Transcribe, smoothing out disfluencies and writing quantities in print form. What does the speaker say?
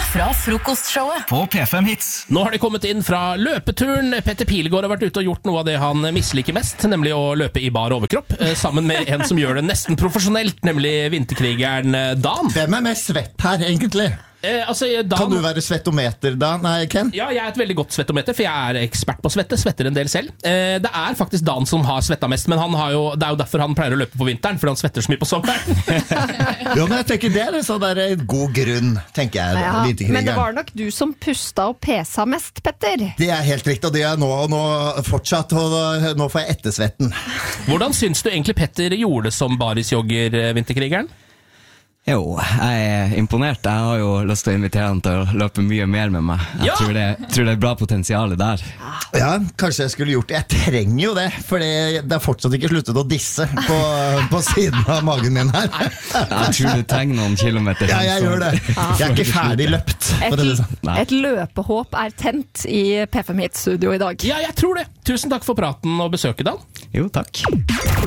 fra frokostshowet på P5 Hits. Nå har de kommet inn fra løpeturen. Petter Pilgaard har vært ute og gjort noe av det han misliker mest, nemlig å løpe i bar overkropp, sammen med en som gjør det nesten profesjonelt, nemlig vinterkrigeren Dan. Hvem mest svett her, egentlig? Dan, kan du være svettometer da? Nei, Ken? Ja, jeg et veldig godt svettometer, for jeg ekspert på svette, svetter en del selv. Det faktisk Dan som har svettet mest, men det jo derfor han pleier å løpe på vinteren, fordi han svetter så mye på sommeren. Jo, men jeg tenker det så det god grunn, tenker jeg. Ja, men det var nok du som pusta og pesa mest, Petter. Det helt riktig, og det nå, og nå fortsatt, og nå får jeg ettersvetten. Hvordan syns du egentlig Petter gjorde det som barisjogger, vinterkrigeren? Jo, jeg imponert. Jeg har jo lyst til å invitere han til å løpe mye mer med meg. Jeg tror det bra potensial der. Ja, kanskje jeg skulle gjort det. Jeg trenger jo det, for det fortsatt ikke sluttet å disse på siden av magen min her. Jeg tror du trenger noen kilometer. Ja, jeg gjør det. Jeg ikke ferdig løpt. Et løpehåp tent i P5 Hits studio i dag. Ja, jeg tror det. Tusen takk for praten og besøket, Dan. Jo, takk.